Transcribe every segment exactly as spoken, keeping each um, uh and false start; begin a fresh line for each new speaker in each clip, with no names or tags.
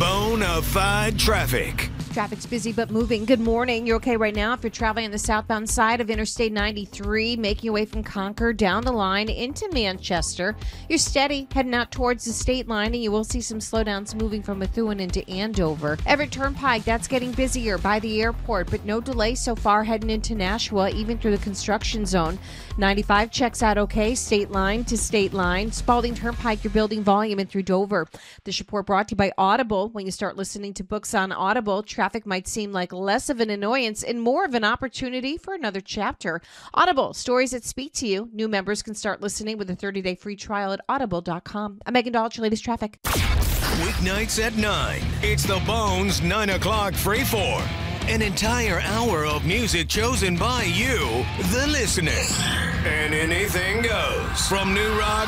Bonafide traffic.
Traffic's busy but moving. Good morning. You're okay right now if you're traveling on the southbound side of Interstate ninety-three, making your way from Concord down the line into Manchester. You're steady heading out towards the state line, and you will see some slowdowns moving from Methuen into Andover. Everett Turnpike, that's getting busier by the airport, but no delay so far heading into Nashua, even through the construction zone. ninety-five checks out okay, state line to state line. Spalding Turnpike, you're building volume in through Dover. This report brought to you by Audible. When you start listening to books on Audible, traffic might seem like less of an annoyance and more of an opportunity for another chapter. Audible, stories that speak to you. New members can start listening with a thirty-day free trial at audible dot com. I'm Megan Dahl, your latest traffic.
Weeknights at nine. It's the Bones nine o'clock free for an entire hour of music chosen by you, the listener. And anything goes. From new rock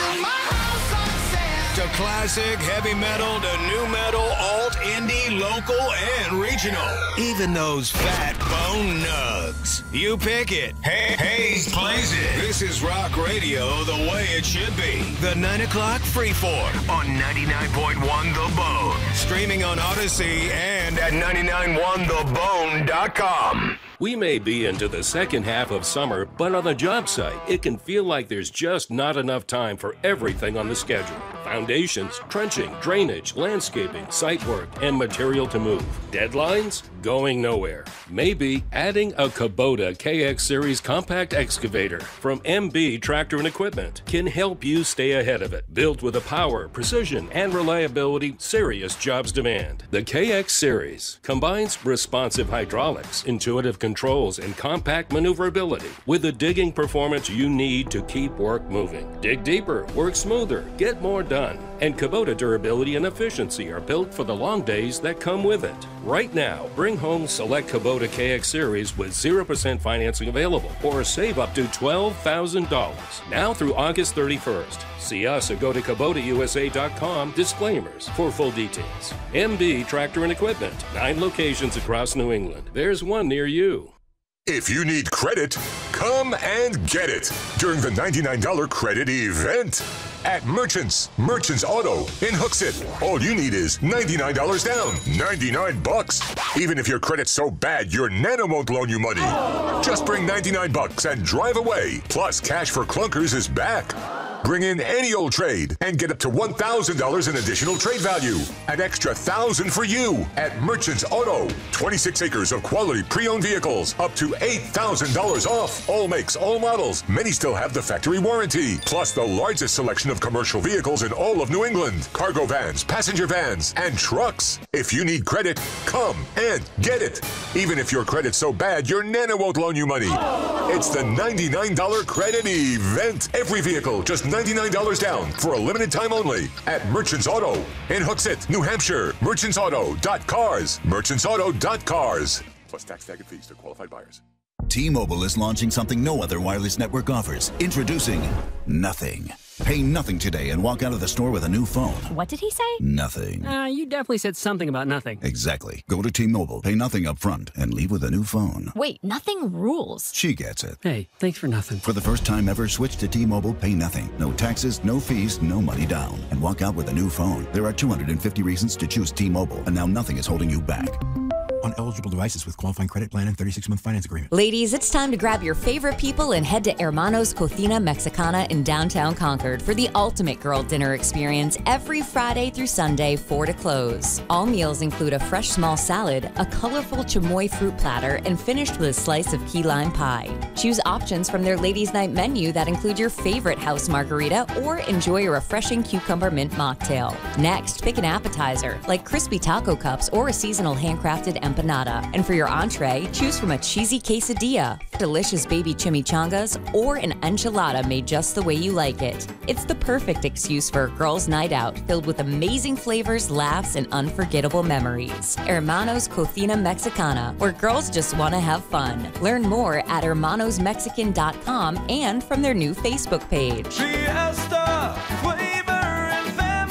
to classic, heavy metal to new metal, alt, indie, local, and regional. Even those fat bone nugs. You pick it. Hey, Hayes plays it. This is rock radio the way it should be. The nine o'clock Freeform on ninety-nine point one The Bone. Streaming on Odyssey and at nine nine one the bone dot com.
We may be into the second half of summer, but on the job site, it can feel like there's just not enough time for everything on the schedule. Foundations, trenching, drainage, landscaping, site work, and material to move. Deadlines? Going nowhere. Maybe adding a Kubota K X Series compact excavator from M B Tractor and Equipment can help you stay ahead of it. Built with the power, precision, and reliability serious jobs demand. The K X Series combines responsive hydraulics, intuitive controls, and compact maneuverability with the digging performance you need to keep work moving. Dig deeper, work smoother, get more done. And Kubota durability and efficiency are built for the long days that come with it. Right now, bring home select Kubota K X Series with zero percent financing available or save up to twelve thousand dollars. Now through August thirty-first. See us or go to Kubota U S A dot com. Disclaimers for full details. M B Tractor and Equipment. Nine locations across New England. There's one near you.
If you need credit, come and get it during the ninety-nine dollars credit event at Merchants. Merchants Auto in Hooksett. All you need is ninety-nine dollars down. ninety-nine bucks. Even if your credit's so bad, your Nano won't loan you money. Just bring ninety-nine bucks and drive away. Plus, Cash for Clunkers is back. Bring in any old trade and get up to one thousand dollars in additional trade value. An extra one thousand dollars for you at Merchants Auto. twenty-six acres of quality pre-owned vehicles. Up to eight thousand dollars off. All makes, all models. Many still have the factory warranty. Plus the largest selection of commercial vehicles in all of New England. Cargo vans, passenger vans, and trucks. If you need credit, come and get it. Even if your credit's so bad, your Nana won't loan you money. It's the ninety-nine dollars credit event. Every vehicle, just ninety-nine dollars down for a limited time only at Merchants Auto in Hooksett, New Hampshire. Merchants Auto dot cars. Merchants Auto dot cars. Plus tax, tag, and fees to qualified buyers.
T-Mobile is launching something no other wireless network offers. Introducing Nothing. Pay nothing today and walk out of the store with a new phone.
What did he say?
Nothing.
Uh, you definitely said something about nothing.
Exactly. Go to T-Mobile, pay nothing up front, and leave with a new phone.
Wait, nothing rules.
She gets it.
Hey, thanks for nothing.
For the first time ever, switch to T-Mobile, pay nothing. No taxes, no fees, no money down. And walk out with a new phone. There are two hundred fifty reasons to choose T-Mobile, and now nothing is holding you back.
On eligible devices with qualifying credit plan and thirty-six month finance agreement.
Ladies, it's time to grab your favorite people and head to Hermanos Cocina Mexicana in downtown Concord for the ultimate girl dinner experience every Friday through Sunday, four to close. All meals include a fresh small salad, a colorful chamoy fruit platter, and finished with a slice of key lime pie. Choose options from their ladies' night menu that include your favorite house margarita or enjoy a refreshing cucumber mint mocktail. Next, pick an appetizer like crispy taco cups or a seasonal handcrafted empanada. And for your entree, choose from a cheesy quesadilla, delicious baby chimichangas, or an enchilada made just the way you like it. It's the perfect excuse for a girls' night out filled with amazing flavors, laughs, and unforgettable memories. Hermanos Cocina Mexicana, where girls just want to have fun. Learn more at hermanos mexican dot com and from their new Facebook page.
Fiesta, flavor, and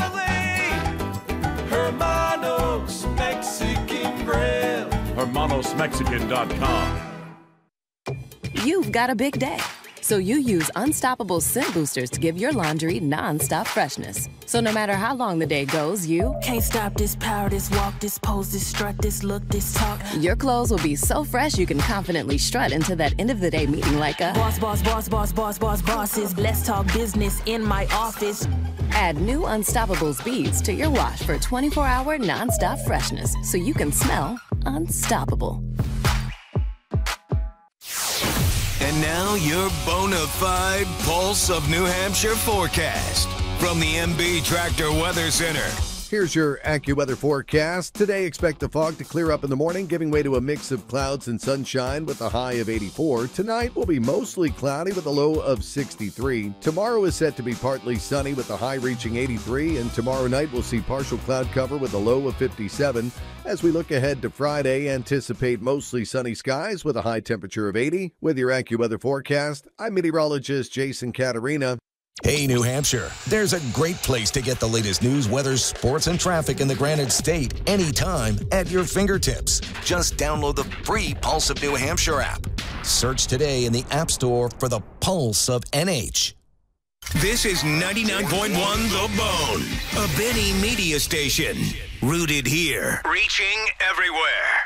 family. Hermanos Mexican Grill. hermanos mexican dot com.
You've got a big day, So you use Unstoppable scent boosters to give your laundry non-stop freshness. So no matter how long the day goes, you
can't stop this power, this walk, this pose, this strut, this look, this talk.
Your clothes will be so fresh you can confidently strut into that end of the day meeting like a
boss, boss, boss, boss, boss, boss, bosses. Let's talk business in my office.
Add new Unstoppables beads to your wash for twenty-four hour non-stop freshness so you can smell unstoppable.
And now your bona fide Pulse of New Hampshire forecast from the M B Tractor Weather Center.
Here's your AccuWeather forecast. Today, expect the fog to clear up in the morning, giving way to a mix of clouds and sunshine with a high of eighty-four. Tonight will be mostly cloudy with a low of sixty-three. Tomorrow is set to be partly sunny with a high reaching eighty-three, and tomorrow night we'll see partial cloud cover with a low of fifty-seven. As we look ahead to Friday, anticipate mostly sunny skies with a high temperature of eighty. With your AccuWeather forecast, I'm meteorologist Jason Caterina.
Hey, New Hampshire, there's a great place to get the latest news, weather, sports, and traffic in the Granite State anytime at your fingertips. Just download the free Pulse of New Hampshire app. Search today in the App Store for the Pulse of N H.
This is ninety-nine point one The Bone, a Benny media station. Rooted here, reaching everywhere.